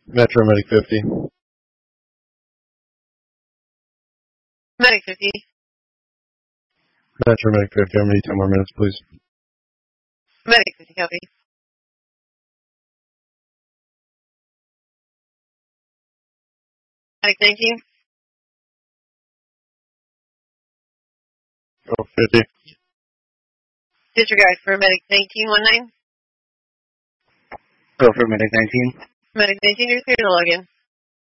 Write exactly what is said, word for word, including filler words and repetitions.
Metro Medic fifty. Medic fifty. Metro Medic fifty. I'm going to need ten more minutes, please. Medic fifty, copy. Medic nineteen. Oh, fifty. Disregard for Medic nineteen one nine. Go for Medic nineteen. Medic nineteen, you're clear to log in.